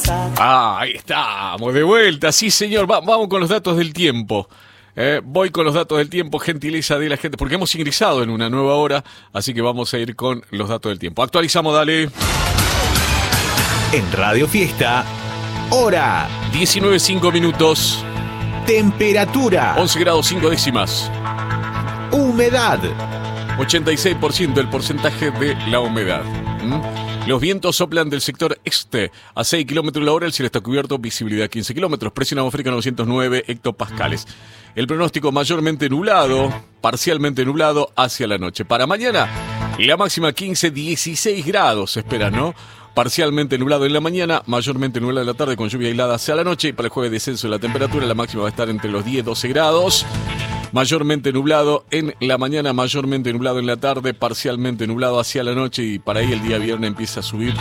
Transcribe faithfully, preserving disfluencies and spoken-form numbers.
Ah, ahí estamos, de vuelta, sí señor, Va, vamos con los datos del tiempo. Eh, voy con los datos del tiempo, gentileza de la gente, porque hemos ingresado en una nueva hora, así que vamos a ir con los datos del tiempo. Actualizamos, dale. En Radio Fiesta, hora diecinueve cinco minutos. Temperatura once grados cinco décimas. Humedad ochenta y seis por ciento el porcentaje de la humedad. ¿Mm? Los vientos soplan del sector este a seis kilómetros la hora, el cielo está cubierto, visibilidad quince kilómetros, presión atmosférica novecientos nueve hectopascales. El pronóstico mayormente nublado, parcialmente nublado hacia la noche. Para mañana, la máxima quince, dieciséis grados se espera, ¿no? Parcialmente nublado en la mañana, mayormente nublado en la tarde con lluvia aislada hacia la noche. Y para el jueves descenso de la temperatura, la máxima va a estar entre los diez, doce grados. Mayormente nublado en la mañana, mayormente nublado en la tarde, parcialmente nublado hacia la noche y para ahí el día viernes empieza a subir